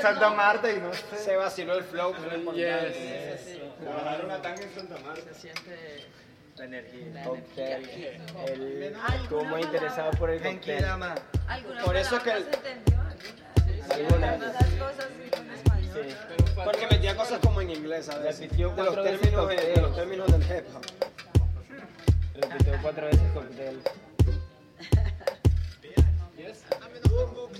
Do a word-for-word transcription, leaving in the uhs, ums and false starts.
Santa Marta y no sé. Se vaciló el flow, que es lo importante. Yes. Sí, sí. Trabajar una tanga en Santa Marta. Se siente La energía. la Ok. energía. Él estuvo muy interesado por el cóctel. ¿Alguna Por eso que palabra el- se entendió? Algunas. Algunas cosas en español. Sí. Porque metía cosas como en inglés, a veces. Repitió De los cuatro veces términos, de, de cóctel. los términos del hip hop. Repitió cuatro veces cóctel.